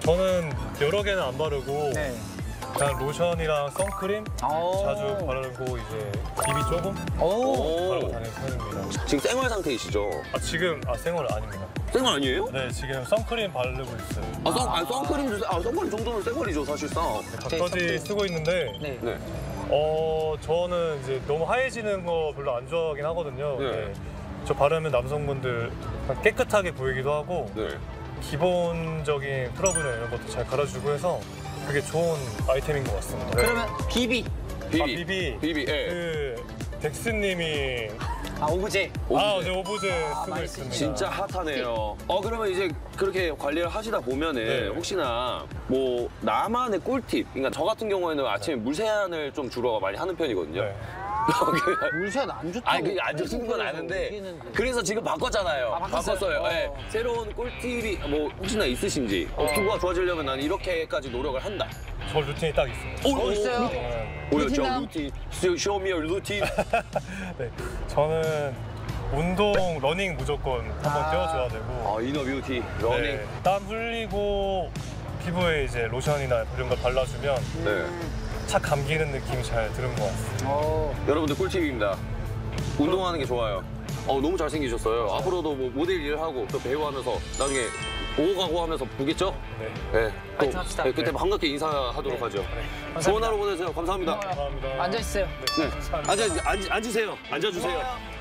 저는 여러 개는 안 바르고 네. 그냥 로션이랑 선크림 자주 바르고 이제 비비 조금 바르고 다니는 편입니다. 지금 생얼 상태이시죠? 지금 생얼 아닙니다. 생얼 아니에요? 네, 지금 선크림 바르고 있어요. 선크림도 선크림 정도는 생얼이죠 사실상. 닥터지 쓰고 있는데 네. 네. 저는 이제 너무 하얘지는 거 별로 안 좋아하긴 하거든요. 네. 네. 저 바르면 남성분들 깨끗하게 보이기도 하고 네. 기본적인 트러블이나 이런 것도 잘 갈아주고 해서 그게 좋은 아이템인 것 같습니다. 네. 그러면 비비. 비비. 예. 그 덱스님이 오브제. 네, 오브제 쓰고 많이 있습니다. 진짜 핫하네요. 그러면 이제 그렇게 관리를 하시다 보면은 네. 혹시나 뭐 나만의 꿀팁, 그러니까 저 같은 경우에는 아침에 물세안을 좀 주로 많이 하는 편이거든요. 네. 물세안 안 좋다고. 아니, 그게 안 좋은 건 아는데 그래서 지금 바꿨잖아요. 바꿨어요. 네. 새로운 꿀팁이 뭐 혹시나 있으신지 피부가 좋아지려면 나는 이렇게까지 노력을 한다. 저 루틴이 딱 있습니다. 있어요? 보였죠? 루틴남? 루틴. Show me your 루틴. 네. 저는 운동, 러닝 무조건 한번 떼어줘야 되고 이너 뷰티, 러닝. 네, 땀 흘리고 피부에 이제 로션이나 이런 걸 발라주면 네. 착 감기는 느낌이 잘 드는 것 같습니다. 여러분들 꿀팁입니다. 운동하는 게 좋아요. 너무 잘생기셨어요. 앞으로도 뭐 모델 일을 하고 또 배우 하면서 나중에 오고 가고 하면서 보겠죠? 네. 네. 파이팅 합시다. 그때 반갑게 인사하도록 하죠. 좋은 하루 보내세요. 감사합니다. 감사합니다. 앉아있어요. 네. 앉으세요. 앉아주세요.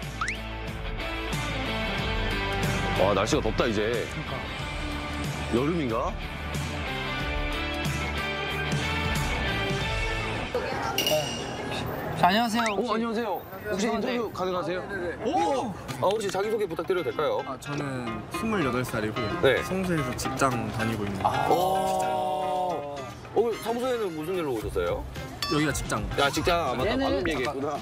와, 날씨가 덥다, 이제. 여름인가? 자, 안녕하세요. 안녕하세요. 혹시 인터뷰 가능하세요? 오! 혹시 자기소개 부탁드려도 될까요? 저는 28살이고 네. 성수에서 직장 다니고 있는 사무소에는 무슨 일로 오셨어요? 여기가 직장. 직장. 맞다. 얘는 방금 얘기했구나.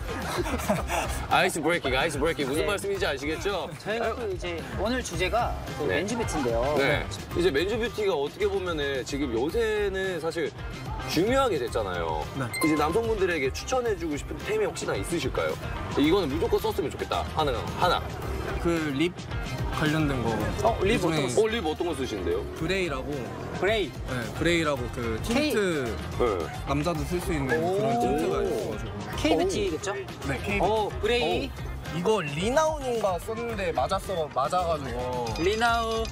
아이스 브레이킹. 무슨 말씀인지 아시겠죠? 저희가 또 이제 오늘 주제가 또 네. 맨즈뷰티인데요. 네. 이제 맨즈 뷰티가 어떻게 보면은 지금 요새는 사실 중요하게 됐잖아요. 네. 이제 남성분들에게 추천해주고 싶은 템이 혹시나 있으실까요? 이거는 무조건 썼으면 좋겠다. 하나. 그 립 관련된 거. 립 요즘에 어떤 거 립 어떤 거 쓰시는데요? 브레이라고. 브레이. 네, 브레이라고 그 틴트 네. 남자도 쓸 수 있는 그런 틴트가 있어가지고. K뷰티겠죠? 네, K. 브레이. 이거 리나운인가 썼는데 맞아가지고. 리나우.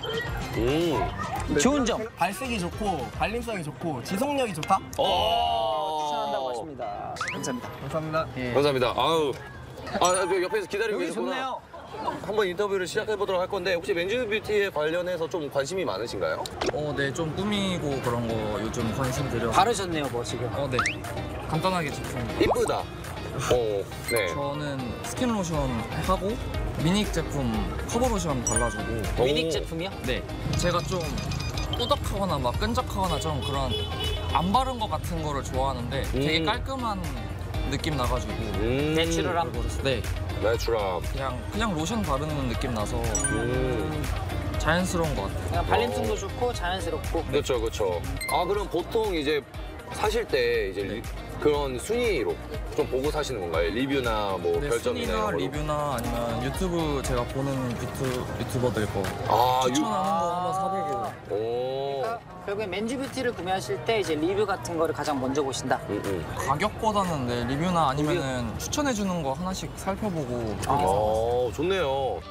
음. 좋은 점. 발색이 좋고 발림성이 좋고 지속력이 좋다. 추천한다고 하십니다. 감사합니다. 감사합니다. 예. 감사합니다. 저 옆에서 기다리고 여기 계셨구나. 좋네요. 한번 인터뷰를 시작해보도록 할 건데 혹시 맨즈 뷰티에 관련해서 좀 관심이 많으신가요? 네, 좀 꾸미고 그런 거 요즘 관심 들여. 바르셨네요, 뭐 지금. 네. 간단하게 제품. 이쁘다. 네. 저는 스킨 로션 하고 미닉 제품 커버 로션 발라주고. 미닉 제품이요? 네. 제가 좀 꾸덕하거나 막 끈적하거나 좀 그런 안 바른 것 같은 거를 좋아하는데 되게 깔끔한 느낌 나가지고. 내추럴한. 네. 내추럴. 그냥 로션 바르는 느낌 나서 자연스러운 것 같아요. 그냥 발림성도 좋고 자연스럽고. 그렇죠. 그럼 보통 이제 사실 때 이제 그런 순위로 좀 보고 사시는 건가요? 리뷰나 뭐 네, 별점이나 순위나 이런 걸로? 리뷰나 아니면 유튜브 제가 보는 유튜버들 거 아, 추천하는 거 한번 사보고. 오. 결국에 맨즈뷰티를 구매하실 때 이제 리뷰 같은 거를 가장 먼저 보신다. 가격보다는 네, 리뷰나 아니면은 추천해주는 거 하나씩 살펴보고. 좋네요.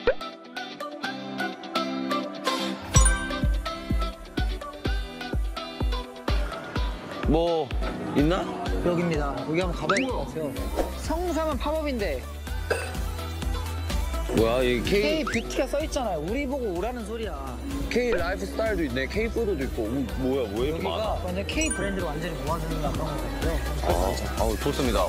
뭐 있나? 여기입니다. 여기 한번 가봐야 될 것 같아요. 성수하면 팝업인데 뭐야, 이 K 뷰티가 써 있잖아요. 우리 보고 오라는 소리야. K 라이프 스타일도 있네. K 푸드도 있고. 뭐야, 왜 이렇게 많아? 여기가 완전 K 브랜드로 완전히 모아주는 그런 것 같고요. 좋습니다.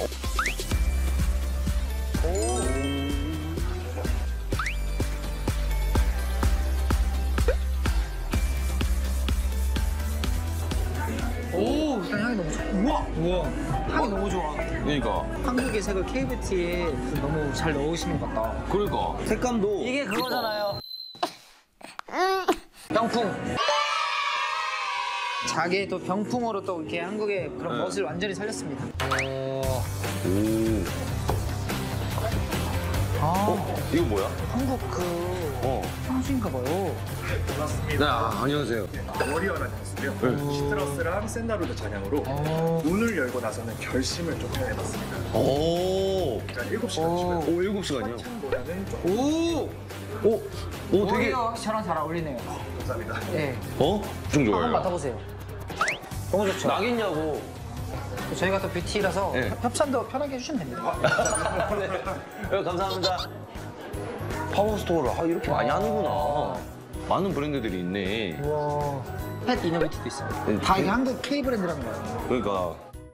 오, 일단 향이 너무 좋아. 우와. 향이 너무 좋아. 그러니까. 한국의 색을 K 뷰티에 너무 잘 넣으시는 것 같다. 그러니까. 색감도. 이게 그거잖아요. 병풍. 자기의 또 병풍으로 또 이렇게 한국의 그런 멋을 완전히 살렸습니다. 이거 뭐야? 한국 향수인가 봐요. 네, 안녕하세요. 워리어라는 향수고요. 시트러스랑 샌다루드 잔향으로 문을 열고 나서는 결심을 좀 해봤습니다. 오, 그러니까 7시간 주면 7시간이요? 찬 모양은 좀 오, 되게. 저랑 잘 어울리네요. 감사합니다. 네. 엄청 한번 좋아요. 맡아보세요. 너무 좋죠. 나겠냐고. 저희가 또 뷰티라서 네. 협찬도 편하게 해주시면 됩니다. 네, 감사합니다. 파워스토어를 이렇게 많이 하는구나. 많은 브랜드들이 있네. 우와. 펫 이노베이티도 있어요. 네, 다 이게 한국 K 브랜드라는 거예요. 그러니까.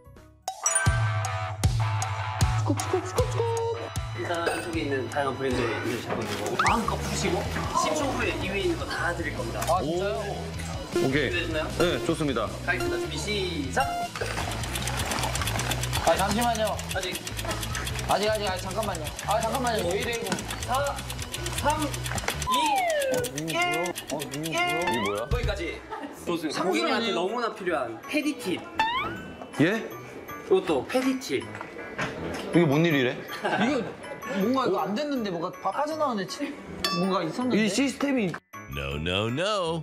일단 안쪽에 있는 다양한 브랜드의 이미지 잡고 있는 거고 마음껏 푸시고 10초 후에 이 위에 있는 거 다 드릴 겁니다. 아 진짜요? 오케이. 준비되셨나요? 네, 좋습니다. 가겠습니다. 준비 시작! 아 잠시만요. 아직 잠깐만요. 아 잠깐만요. 왜 이래 이거? 4, 3, 2, 1 이게 뭐야? 거기까지. 좋습니다. 고객님한테 너무나 필요한 패디팁. 예? 이것도 패디팁. 이게 뭔 일이래? 이거 뭔가 이거 안 됐는데 뭐가 빠져나오는데 뭔가 있었는데? 이 시스템이. No, no, no.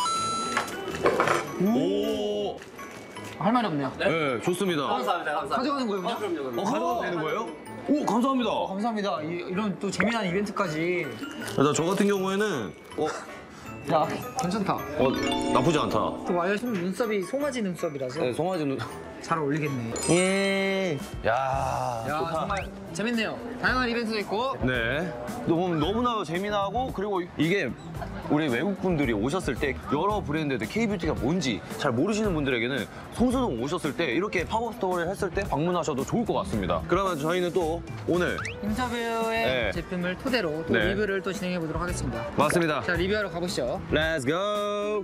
오. 할 말이 없네요. 네, 좋습니다. 감사합니다. 가져가는 거예요 그냥? 그럼요. 가져가도 되는 거예요? 오, 감사합니다. 감사합니다. 이런 또 재미난 이벤트까지. 일단 저 같은 경우에는 야 괜찮다. 나쁘지 않다. 또 와이어신 눈썹이 송아지 눈썹이라서 네, 송아지 눈. 잘 어울리겠네. 예. 야, 야 좋다. 정말 재밌네요. 다양한 이벤트도 있고. 네. 너무나 재미나고 그리고 이게 우리 외국 분들이 오셨을 때 여러 브랜드들 K뷰티가 뭔지 잘 모르시는 분들에게는 성수동 오셨을 때 이렇게 파워스토어를 했을 때 방문하셔도 좋을 것 같습니다. 그러면 저희는 또 오늘 인터뷰의 네. 제품을 토대로 또 네. 리뷰를 또 진행해 보도록 하겠습니다. 맞습니다. 자 리뷰하러 가보시죠. Let's go.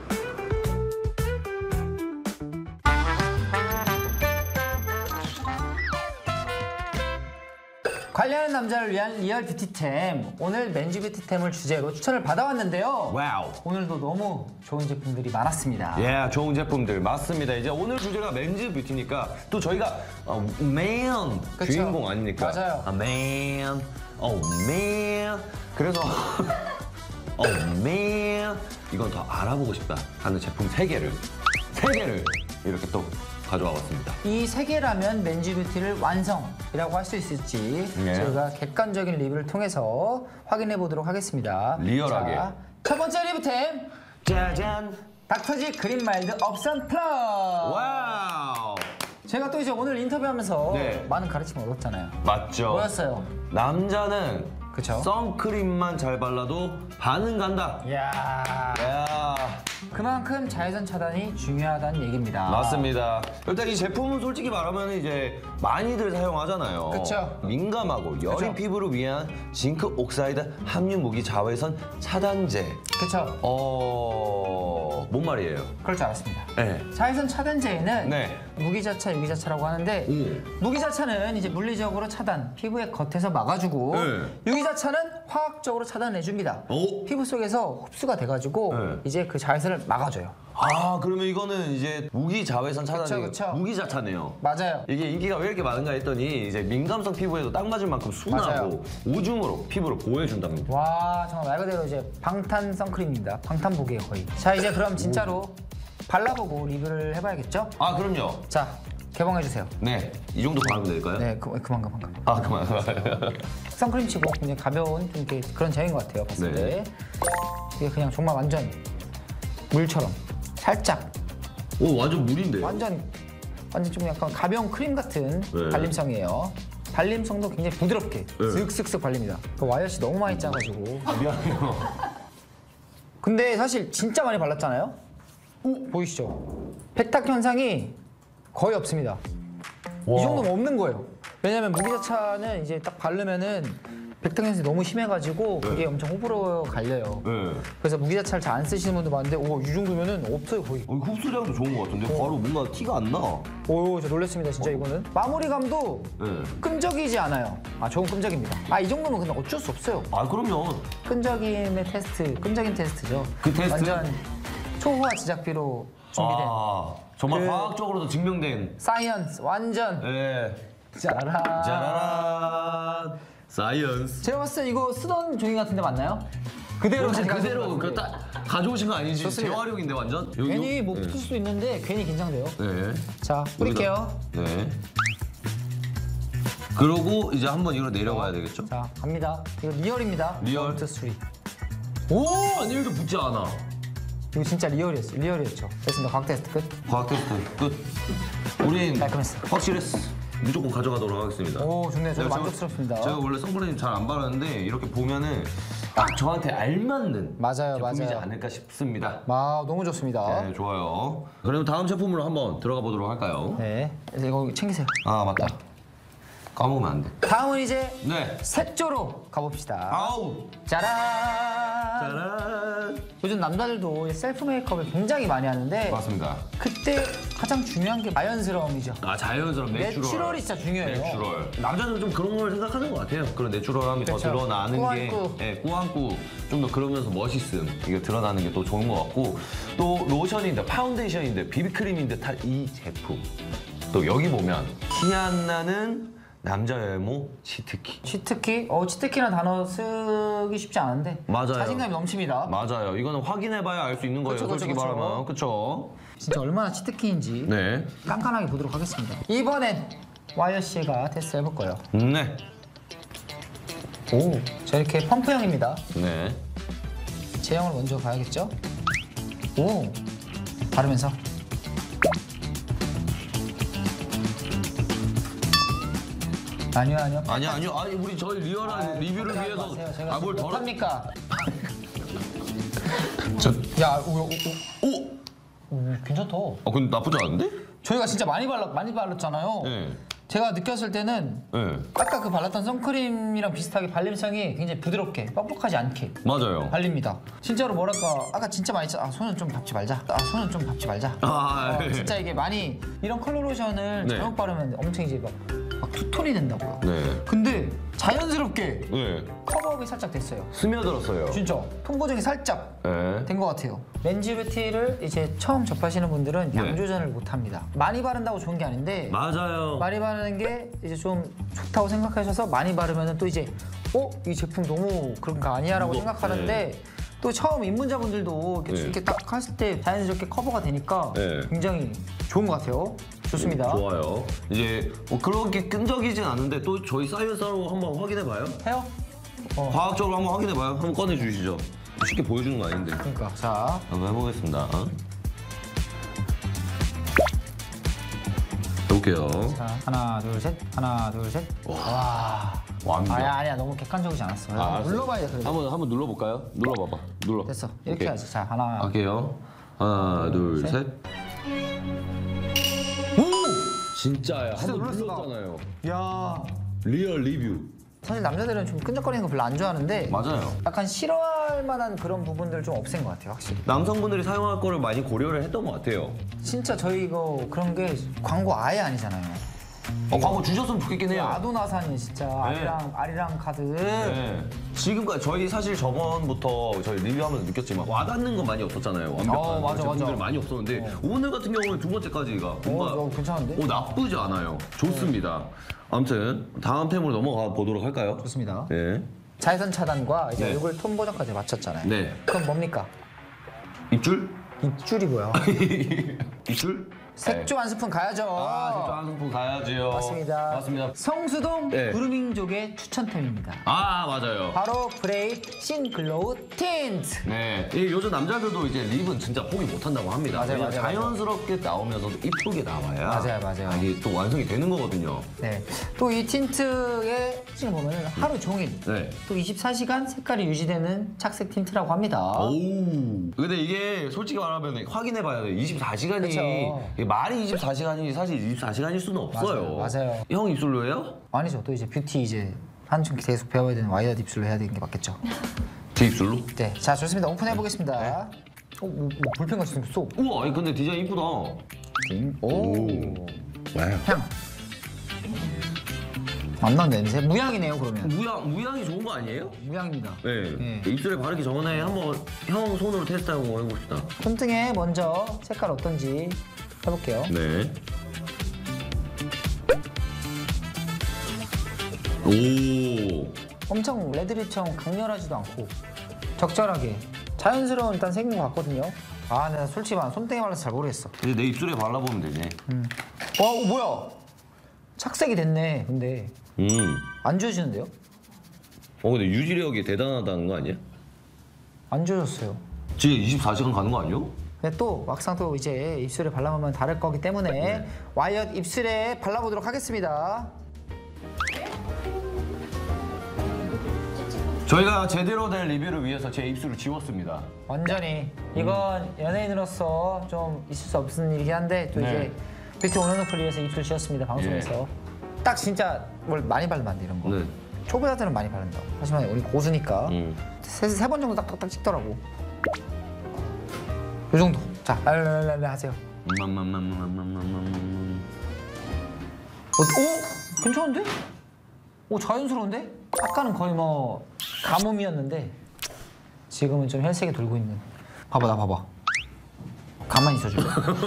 관리하는 남자를 위한 리얼 뷰티템. 오늘 맨즈 뷰티템을 주제로 추천을 받아왔는데요. 와우. 오늘도 너무 좋은 제품들이 많았습니다. 예, 좋은 제품들 맞습니다. 이제 오늘 주제가 맨즈 뷰티니까 또 저희가 man 그쵸? 주인공 아닙니까? 맞아요. man, man. 그래서 man 이건 더 알아보고 싶다 하는 제품 3개를 이렇게 또 가져와 봤습니다. 이 세 개라면 맨즈 뷰티를 완성이라고 할 수 있을지 네. 저희가 객관적인 리뷰를 통해서 확인해 보도록 하겠습니다. 리얼하게. 자, 첫 번째 리뷰템 짜잔. 닥터지 그린 마일드 업선 플러스. 와우. 제가 또 이제 오늘 인터뷰하면서 네. 많은 가르침을 얻었잖아요. 맞죠? 뭐였어요? 남자는 그쵸? 선크림만 잘 발라도 반은 간다. 이야. 야. 그만큼 자외선 차단이 중요하다는 얘기입니다. 맞습니다. 일단 이 제품은 솔직히 말하면 이제 많이들 사용하잖아요. 그쵸. 민감하고 여린 그쵸. 피부를 위한 징크 옥사이드 함유 무기 자외선 차단제. 그쵸? 뭔 말이에요? 그럴 줄 알았습니다. 네. 자외선 차단제에는 네. 무기자차, 유기자차라고 하는데 무기자차는 이제 물리적으로 차단, 피부의 겉에서 막아주고 네. 유기자차는 화학적으로 차단해줍니다. 오. 피부 속에서 흡수가 돼가지고 네. 이제 그 자외선을 막아줘요. 아, 그러면 이거는 이제 무기 자외선 차단이 그쵸. 무기자차네요. 맞아요. 이게 인기가 왜 이렇게 많은가 했더니 이제 민감성 피부에도 딱 맞을 만큼 순하고 맞아요. 오줌으로 피부를 보호해준답니다. 와 정말 말 그대로 이제 방탄 선크림입니다. 방탄복이에요 거의. 자 이제 그럼 진짜로 발라보고 리뷰를 해봐야겠죠? 아, 그럼요. 자 개봉해주세요. 네, 이 정도 바르면 될까요? 네 그만. 아, 그만. 선크림 치고 그냥 가벼운 좀 이렇게 그런 제형인 것 같아요 봤을 네. 때. 이게 그냥 정말 완전 물처럼 살짝 오, 완전 물인데. 완전 좀 약간 가벼운 크림 같은 네. 발림성이에요. 발림성도 굉장히 부드럽게 슥슥슥 발립니다. 그 와이어시 너무 많이 짜가지고. 미안해요. 근데 사실 진짜 많이 발랐잖아요. 보이시죠? 백탁 현상이 거의 없습니다. 이 정도면 없는 거예요. 왜냐면 무기자차는 이제 딱 바르면은 백탁 현상이 너무 심해가지고 그게 엄청 호불호 갈려요. 네. 그래서 무기자차를 잘 안 쓰시는 분도 많은데 이 정도면은 없어요 거의. 흡수량도 좋은 것 같은데 바로 뭔가 티가 안 나. 저 놀랐습니다 진짜 이거는. 마무리감도 네. 끈적이지 않아요. 저건 끈적입니다. 이 정도면 근데 어쩔 수 없어요. 아, 그럼요. 끈적임의 테스트, 끈적임 테스트죠. 그 테스트? 완전 초호화 지작비로 준비된 정말 그- 과학적으로도 증명된. 사이언스 완전 네. 짜라라. 짜라란. 사이언스. 제가 봤을 때 이거 쓰던 종이 같은데 맞나요? 그대로 혹시 가져가신 그대로 것 그 같은데. 딱 가져오신 거 아니지? 좋습니다. 재활용인데 완전? 괜히 뭐 네. 붙을 수도 있는데 괜히 긴장돼요. 네. 자, 뿌릴게요. 네. 그러고 이제 한번 이거 내려가야 되겠죠? 자, 갑니다. 이거 리얼입니다. 리얼. 1, 2, 3. 오! 한 일도 붙지 않아. 이거 진짜 리얼이었죠. 됐습니다. 과학 테스트 끝. 과학 테스트 끝. 우린 깔끔했어. 확실했어. 무조건 가져가도록 하겠습니다. 오, 좋네요. 저도 제가- 만족스럽습니다. 제가 원래 선크림 잘 안 바르는데 이렇게 보면은 딱 저한테 알맞는 맞아요, 제품이지 맞아요. 않을까 싶습니다. 아, 너무 좋습니다. 네, 좋아요. 그럼 다음 제품으로 한번 들어가 보도록 할까요? 네. 그래서 이거 챙기세요. 아 맞다. 까먹으면 안 돼. 다음은 이제 네. 색조로 가봅시다. 아우. 짜란! 짜란. 요즘 남자들도 셀프 메이크업을 굉장히 많이 하는데 맞습니다. 그때 가장 중요한 게 자연스러움이죠. 아 자연스러운 내추럴. 내추럴이 진짜 중요해요. 내추럴. 남자들은 좀 그런 걸 생각하는 것 같아요. 그런 내추럴함이 더 그렇죠. 드러나는 꾸안꾸. 게, 꾸안꾸 좀 더 그러면서 멋있음 이게 드러나는 게 또 좋은 것 같고 또 로션인데 파운데이션인데 비비크림인데 다 이 제품. 또 여기 보면 티 안 나는 남자 외모 치트키. 치트키? 치트키라는 단어 쓰기 쉽지 않은데 맞아요. 자신감이 넘칩니다. 맞아요. 이거는 확인해봐야 알 수 있는 거예요. 그쵸, 그쵸, 솔직히 그쵸. 말하면 그쵸? 진짜 얼마나 치트키인지 네. 깐깐하게 보도록 하겠습니다. 이번엔 와이어 씨가 테스트 해볼 거예요. 네. 오, 자 이렇게 펌프형입니다. 네. 제형을 먼저 봐야겠죠? 오, 바르면서 아니요. 아니요. 아니 우리 저희 리얼한 리뷰를 걱정하지 위해서 마세요. 제가 뭘 덜어? 못합니까? 저, 야, 오! 괜찮다. 근데 나쁘지 않은데? 저희가 진짜 많이 발랐잖아요. 네. 제가 느꼈을 때는 네. 아까 그 발랐던 선크림이랑 비슷하게 발림성이 굉장히 부드럽게 뻑뻑하지 않게 맞아요. 발립니다. 진짜로 뭐랄까 아까 진짜 많이 손은 좀 밟지 말자. 손은 좀 밟지 말자. 네. 진짜 이게 많이 이런 컬러 로션을 네. 잘못 바르면 엄청 이제 막 투톤이 된다고요. 네. 근데 자연스럽게 네. 커버업이 살짝 됐어요. 스며들었어요. 진짜 톤 보정이 살짝 네. 된 것 같아요. 렌즈 뷰티를 이제 처음 접하시는 분들은 양 네. 조절을 못 합니다. 많이 바른다고 좋은 게 아닌데 맞아요. 많이 바르는 게 이제 좀 좋다고 생각하셔서 많이 바르면 또 이제 이 제품 너무 그런 거 아니야라고 이거, 생각하는데 또 처음 입문자분들도 이렇게, 네. 이렇게 딱 했을 때 자연스럽게 커버가 되니까 네. 굉장히 좋은 것 같아요. 좋습니다. 좋아요. 이제 뭐 그렇게 끈적이진 않은데 또 저희 사이언스로 한번 확인해봐요. 해요? 과학적으로 한번 확인해봐요. 한번 꺼내주시죠. 쉽게 보여주는 거 아닌데. 그러니까 자 한번 해보겠습니다. 해볼게요. 자, 하나 둘 셋 와. 완벽. 아니야 너무 객관적이지 않았어. 알았어요. 눌러봐야 돼 그래도. 한번 눌러볼까요? 눌러봐봐. 눌러. 됐어. 이렇게 오케이. 해야지. 자 하나. 할게요. 하나, 둘, 셋. 셋. 오! 진짜야. 한번 놀랐어, 눌렀잖아요. 야. 리얼 리뷰. 사실 남자들은 좀 끈적거리는 거 별로 안 좋아하는데 맞아요. 약간 싫어할 만한 그런 부분들을 좀 없앤 것 같아요 확실히. 남성분들이 사용할 거를 많이 고려를 했던 것 같아요. 진짜 저희 이거 그런 게 광고 아예 아니잖아요. 광고 주셨으면 좋겠긴 해요. 아도나산이 진짜 아리랑 카드. 네. 지금까지 저희 사실 저번부터 저희 리뷰하면서 느꼈지만 와닿는 건 많이 없었잖아요. 완벽한 맞아, 제품들 맞아. 많이 없었는데 오늘 같은 경우는 두 번째까지가 뭔가 괜찮은데? 나쁘지 않아요. 좋습니다. 아무튼 다음 템으로 넘어가 보도록 할까요? 좋습니다. 네. 자외선 차단과 이제 네. 얼굴 톤 보정까지 맞췄잖아요. 네. 그럼 뭡니까? 입줄? 입줄이 뭐야? 입줄? 색조 한 스푼 가야죠. 색조 한 스푼 가야지요. 맞습니다. 맞습니다. 성수동 네. 그루밍족의 추천템입니다. 맞아요. 바로 브레이트 신 글로우 틴트. 네. 요즘 남자들도 이제 립은 진짜 포기 못 한다고 합니다. 맞아요, 왜냐면 맞아요, 자연스럽게 나오면서도 이쁘게 나와야 맞아요. 이게 또 완성이 되는 거거든요. 네. 또 이 틴트의 특징을 보면 하루 종일 네. 또 24시간 색깔이 유지되는 착색 틴트라고 합니다. 오. 근데 이게 솔직히 말하면 확인해봐야 돼. 24시간이 그쵸. 말이 24시간이 사실 24시간일 수는 없어요. 맞아요. 형 입술로 해요? 아니죠. 또 이제 뷰티 이제 한층 계속 배워야 되는 와이어드 입술로 해야 되는 게 맞겠죠. 제 입술로? 네. 자, 좋습니다. 오픈해 보겠습니다. 뭐 볼펜같이 생겼어. 우와, 아니, 근데 디자인 이쁘다. 오. 와우. 향. 안 나는 냄새? 무향이네요, 그러면. 무향이 좋은 거 아니에요? 무향입니다. 네. 입술에 바르기 전에 한번 형 손으로 테스트하고 해봅시다. 손등에 먼저 색깔 어떤지 해볼게요. 네. 오. 엄청 레드립처럼 강렬하지도 않고 적절하게 자연스러운 일단 색인 것 같거든요. 아, 내가 솔직히 말하면 손등에 발라서 잘 모르겠어. 이제 내 입술에 발라보면 되지. 와, 뭐야? 착색이 됐네. 근데 안 지워지는데요? 근데 유지력이 대단하다는 거 아니야? 안 지워졌어요. 지금 24시간 가는 거 아니요? 근데 또 막상 또 이제 입술에 발라보면 다를 거기 때문에 와이엇 입술에 발라보도록 하겠습니다. 저희가 제대로 된 리뷰를 위해서 제 입술을 지웠습니다. 완전히 이건 연예인으로서 좀 있을 수 없는 일이긴 한데 또 이제 뷰티 온앤오프를 위해서 입술 지었습니다. 방송에서 딱 진짜 뭘 많이 바르면 안 돼 이런 거. 네. 초보자들은 많이 바른다고. 하지만 우리 고수니까 세 번 정도 딱딱딱 찍더라고. 요 정도. 자, 랄랄랄랄 하세요. 오, 괜찮은데? 오, 자연스러운데? 아까는 거의 뭐 가뭄이었는데 지금은 좀 혈색이 돌고 있는. 봐봐, 나 봐봐. 가만히 있어줄래?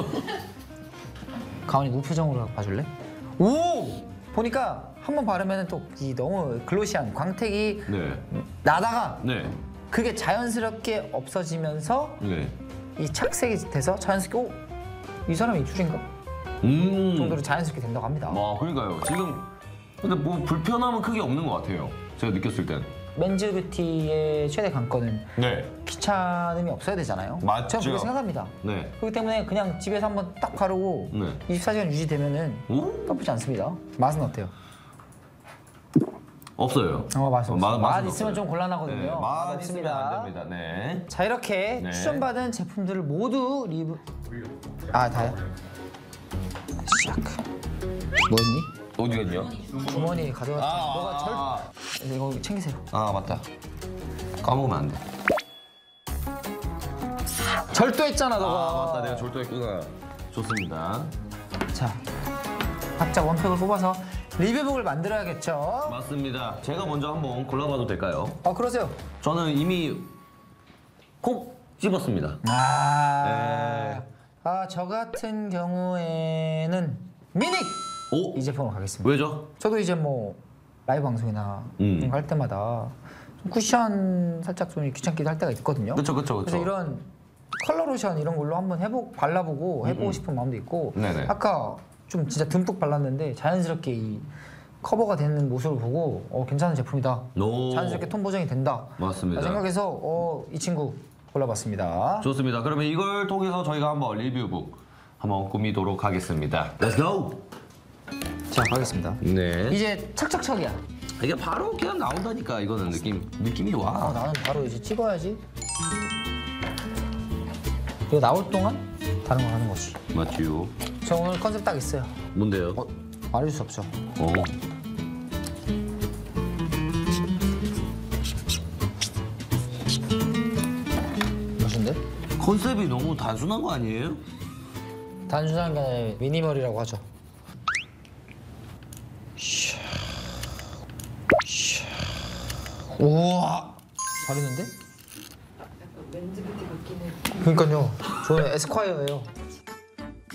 가만히 무표정으로 봐줄래? 오! 보니까 한 번 바르면 또 이 너무 글로시한 광택이 네. 나다가 네. 그게 자연스럽게 없어지면서 네. 이 착색이 돼서 자연스럽게 오! 이 사람 입술인가? 정도로 자연스럽게 된다고 합니다. 와, 그러니까요. 지금 근데 뭐 불편함은 크게 없는 것 같아요. 제가 느꼈을 땐. 맨즈 뷰티의 최대 관건은 네. 귀찮음이 없어야 되잖아요. 맞죠. 저는 그렇게 생각합니다. 네. 그렇기 때문에 그냥 집에서 한번 딱 바르고 네. 24시간 유지되면은 오? 나쁘지 않습니다. 맛은 어때요? 없어요. 맛 없어요. 맛 맛은 있으면 없어요. 좀 곤란하거든요. 네, 맛 맛 있으면 안 됩니다. 네. 자, 이렇게 네. 추천받은 제품들을 모두 리뷰. 아, 다요? 시작. 뭐였니? 어디 갔냐? 주머니 가져왔다. 너가 이거 챙기세요. 아, 맞다. 까먹으면 안 돼. 절도했잖아, 너가. 아, 맞다. 내가 절도했구나. 좋습니다. 자, 각자 원팩을 뽑아서 리뷰북을 만들어야겠죠. 맞습니다. 제가 먼저 한번 골라봐도 될까요? 그러세요. 저는 이미 콕 집었습니다. 네. 저 같은 경우에는 미닉! 오? 이 제품으로 가겠습니다. 왜죠? 저도 이제 뭐 라이브 방송이나 이런 거 할 때마다 좀 쿠션 살짝 좀 귀찮기도 할 때가 있거든요. 그쵸. 그래서 이런 컬러 로션 이런 걸로 한번 발라보고 해보고 싶은 마음도 있고 네네. 아까 좀 진짜 듬뿍 발랐는데 자연스럽게 이 커버가 되는 모습을 보고 괜찮은 제품이다. 오. 자연스럽게 톤 보정이 된다. 맞습니다. 생각해서 이 친구 골라봤습니다. 좋습니다. 그러면 이걸 통해서 저희가 한번 리뷰북 한번 꾸미도록 하겠습니다. Let's go! 자, 가겠습니다. 네. 이제 착착착이야. 이게 바로 그냥 나온다니까 이거는 느낌이 와. 나는 바로 이제 찍어야지. 이거 나올 동안 다른 거 하는 거지. 맞지요. 저 오늘 컨셉 딱 있어요. 뭔데요? 말해줄 수 없죠. 멋인데? 컨셉이 너무 단순한 거 아니에요? 단순한 게 아니라 미니멀이라고 하죠. 우와, 잘했는데? 그러니까요. 저는 에스콰이어예요.